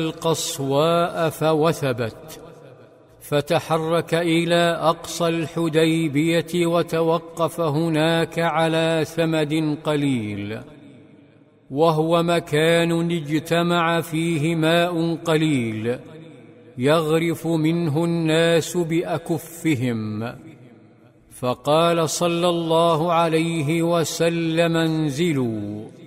القصواء فوثبت، فتحرك إلى أقصى الحديبية وتوقف هناك على ثمد قليل، وهو مكان اجتمع فيه ماء قليل يغرف منه الناس بأكفهم. فقال صلى الله عليه وسلم: انزلوا.